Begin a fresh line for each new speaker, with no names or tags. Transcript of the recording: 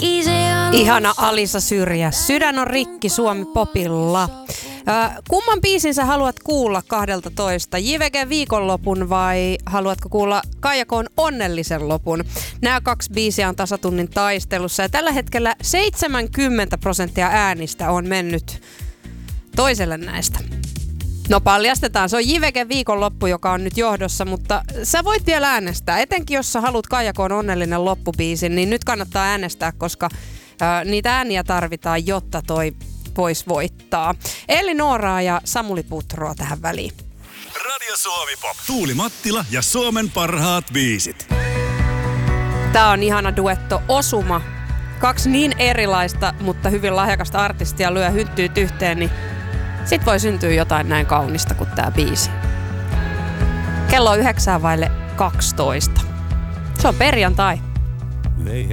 Ihana Alisa Syrjä. Sydän on rikki Suomi Popilla. Kumman biisin sä haluat kuulla 12? JVG viikonlopun vai haluatko kuulla Kaija K:n onnellisen lopun? Nämä 2 biisiä on tasatunnin taistelussa ja tällä hetkellä 70% äänistä on mennyt toiselle näistä. No paljastetaan, se on JVG viikonloppu, joka on nyt johdossa, mutta sä voit vielä äänestää. Etenkin jos sä haluat Kaija K:n onnellinen loppubiisin, niin nyt kannattaa äänestää, koska niitä ääniä tarvitaan, jotta toi voisi voittaa. Elli Nooraa ja Samuli Putroa tähän väliin.
Radio Suomi Pop. Tuuli Mattila ja Suomen parhaat biisit.
Tää on ihana duetto Osuma. 2 niin erilaista, mutta hyvin lahjakasta artistia lyö hynttyyt yhteen, niin sit voi syntyä jotain näin kaunista kuin tää biisi. Kello on 9:12. Se on perjantai.